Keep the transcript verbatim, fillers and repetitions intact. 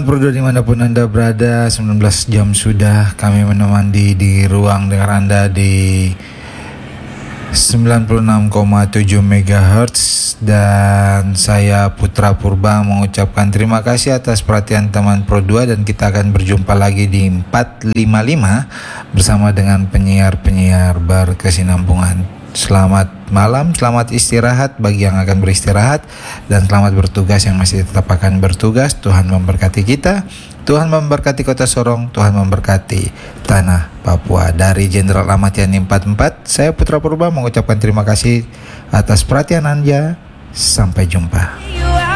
Pro dua dimanapun Anda berada, sembilan belas jam sudah kami menemani di ruang dengar Anda di sembilan puluh enam koma tujuh megahertz. Dan saya Putra Purba mengucapkan terima kasih atas perhatian teman Pro dua, dan kita akan berjumpa lagi di empat lima lima bersama dengan penyiar-penyiar berkesinambungan. Selamat malam, selamat istirahat bagi yang akan beristirahat, dan selamat bertugas yang masih tetap akan bertugas. Tuhan memberkati kita, Tuhan memberkati Kota Sorong, Tuhan memberkati tanah Papua. Dari Jenderal Ahmad Yani empat puluh empat, saya Putra Purba mengucapkan terima kasih atas perhatian Anda. Sampai jumpa.